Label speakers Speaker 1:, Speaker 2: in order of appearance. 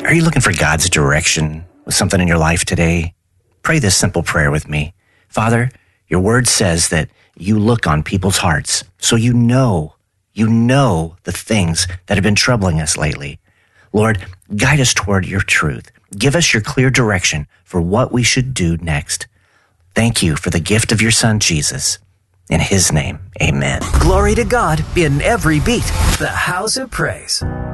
Speaker 1: Are you looking for God's direction with something in your life today? Pray this simple prayer with me. Father, your word says that you look on people's hearts, so you know the things that have been troubling us lately. Lord, guide us toward your truth. Give us your clear direction for what we should do next. Thank you for the gift of your Son, Jesus. In his name, amen.
Speaker 2: Glory to God in every beat. The House of Praise.